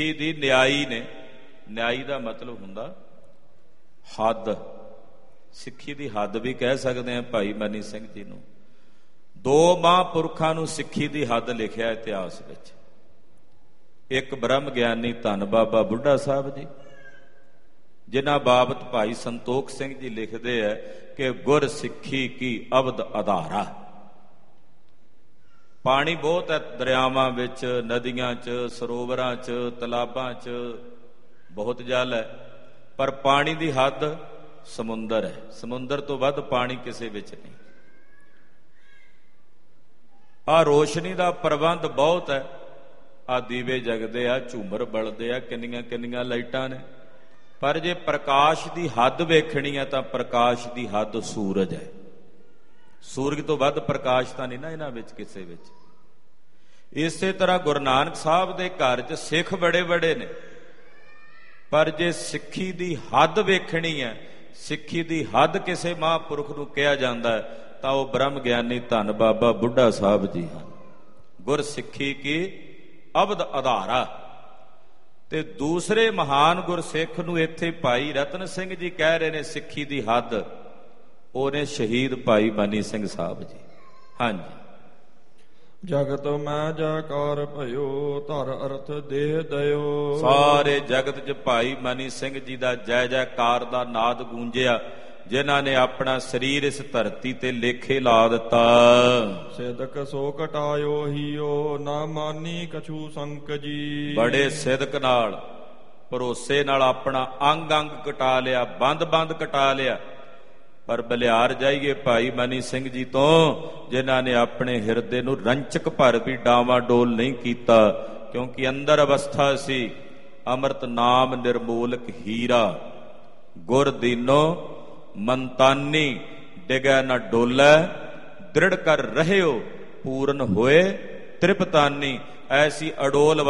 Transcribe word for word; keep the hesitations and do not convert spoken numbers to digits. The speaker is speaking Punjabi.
ਦੀ ਨਿਆਈ ਨੇ। ਨਿਆਈ ਦਾ ਮਤਲਬ ਹੁੰਦਾ ਹੱਦ। ਸਿੱਖੀ ਦੀ ਹੱਦ ਵੀ ਕਹਿ ਸਕਦੇ ਹਾਂ ਭਾਈ ਮਨੀ ਸਿੰਘ ਜੀ ਨੂੰ। ਦੋ ਮਹਾਂਪੁਰਖਾਂ ਨੂੰ ਸਿੱਖੀ ਦੀ ਹੱਦ ਲਿਖਿਆ ਇਤਿਹਾਸ ਵਿੱਚ। ਇੱਕ ਬ੍ਰਹਮ ਗਿਆਨੀ ਧੰਨ ਬਾਬਾ ਬੁੱਢਾ ਸਾਹਿਬ ਜੀ, ਜਿਨ੍ਹਾਂ ਬਾਬਤ ਭਾਈ ਸੰਤੋਖ ਸਿੰਘ ਜੀ ਲਿਖਦੇ ਹੈ ਕਿ ਗੁਰ ਸਿੱਖੀ ਕੀ ਅਬਦ ਆਧਾਰਾ। ਪਾਣੀ ਬਹੁਤ ਹੈ ਦਰਿਆਵਾਂ ਵਿੱਚ, ਨਦੀਆਂ 'ਚ, ਸਰੋਵਰਾਂ 'ਚ, ਤਲਾਬਾਂ 'ਚ ਬਹੁਤ ਜਲ ਹੈ, ਪਰ ਪਾਣੀ ਦੀ ਹੱਦ ਸਮੁੰਦਰ ਹੈ। ਸਮੁੰਦਰ ਤੋਂ ਵੱਧ ਪਾਣੀ ਕਿਸੇ ਵਿੱਚ ਨਹੀਂ। ਆਹ ਰੋਸ਼ਨੀ ਦਾ ਪ੍ਰਬੰਧ ਬਹੁਤ ਹੈ। ਆਹ ਦੀਵੇ ਜਗਦੇ ਆ, ਝੂਮਰ ਬਲਦੇ ਆ, ਕਿੰਨੀਆਂ ਕਿੰਨੀਆਂ ਲਾਈਟਾਂ ਨੇ, ਪਰ ਜੇ ਪ੍ਰਕਾਸ਼ ਦੀ ਹੱਦ ਵੇਖਣੀ ਹੈ ਤਾਂ ਪ੍ਰਕਾਸ਼ ਦੀ ਹੱਦ ਸੂਰਜ ਹੈ। ਸੂਰਜ ਤੋਂ ਵੱਧ ਪ੍ਰਕਾਸ਼ ਤਾਂ ਨਹੀਂ ਨਾ ਇਹਨਾਂ ਵਿੱਚ ਕਿਸੇ ਵਿੱਚ। ਇਸੇ ਤਰ੍ਹਾਂ ਗੁਰੂ ਨਾਨਕ ਸਾਹਿਬ ਦੇ ਘਰ 'ਚ ਸਿੱਖ ਬੜੇ ਬੜੇ ਨੇ, ਪਰ ਜੇ ਸਿੱਖੀ ਦੀ ਹੱਦ ਵੇਖਣੀ ਹੈ, ਸਿੱਖੀ ਦੀ ਹੱਦ ਕਿਸੇ ਮਹਾਂਪੁਰਖ ਨੂੰ ਕਿਹਾ ਜਾਂਦਾ ਹੈ ਤਾਂ ਉਹ ਬ੍ਰਹਮ ਗਿਆਨੀ ਧੰਨ ਬਾਬਾ ਬੁੱਢਾ ਸਾਹਿਬ ਜੀ ਹਨ। ਗੁਰ ਸਿੱਖੀ ਕੀ ਅਬਦ ਆਧਾਰਾ। ਤੇ ਦੂਸਰੇ ਮਹਾਨ ਗੁਰਸਿੱਖ ਨੂੰ ਇੱਥੇ ਭਾਈ ਰਤਨ ਸਿੰਘ ਜੀ ਕਹਿ ਰਹੇ ਨੇ ਸਿੱਖੀ ਦੀ ਹੱਦ, ਉਹਨੇ ਸ਼ਹੀਦ ਭਾਈ ਮਨੀ ਸਿੰਘ ਸਾਹਿਬ ਜੀ। ਹਾਂਜੀ। ਜਗਤ ਮੈਂ ਜੈਕਾਰ ਭਇਓ, ਧਰ ਅਰਥ ਦੇਹ ਦਇਓ। ਸਾਰੇ ਜਗਤ 'ਚ ਭਾਈ ਮਨੀ ਸਿੰਘ ਜੀ ਦਾ ਜੈ ਜੈਕਾਰ ਦਾ ਨਾਦ ਗੂੰਜਿਆ, ਜਿਨ੍ਹਾਂ ਨੇ ਆਪਣਾ ਸਰੀਰ ਇਸ ਧਰਤੀ ਤੇ ਲੇਖੇ ਲਾ ਦਿੱਤਾ। ਸਿਦਕ ਸੋ ਕਟਾਇਓ ਹੀਓ, ਨਾ ਮਾਨੀ ਕਛੂ ਸੰਕ ਜੀ। ਬੜੇ ਸਿਦਕ ਨਾਲ, ਭਰੋਸੇ ਨਾਲ ਆਪਣਾ ਅੰਗ ਅੰਗ ਕਟਾ ਲਿਆ, ਬੰਦ ਬੰਦ ਕਟਾ ਲਿਆ। ਪਰ ਬਲਿਆਰ ਜਾਈਏ ਭਾਈ ਮਨੀ ਸਿੰਘ ਜੀ ਤੋਂ, ਜਿਨ੍ਹਾਂ ਨੇ ਆਪਣੇ ਹਿਰਦੇ ਨੂੰ ਰੰਚਕ ਭਰ ਵੀ ਡਾਵਾਂ ਡੋਲ ਨਹੀਂ ਕੀਤਾ, ਕਿਉਂਕਿ ਅੰਦਰ ਅਵਸਥਾ ਸੀ ਅੰਮ੍ਰਿਤ ਨਾਮ ਨਿਰਮੋਲਕ ਹੀਰਾ। ਗੁਰ ਦੀਨੋ ਮੰਤਾਨੀ ਡਿਗੈ ਨਾ ਡੋਲੈ, ਦ੍ਰਿੜ ਕਰ ਰਹਿਓ ਪੂਰਨ ਹੋਏ ਤ੍ਰਿਪਤਾਨੀ। ਐਸੀ ਅਡੋਲ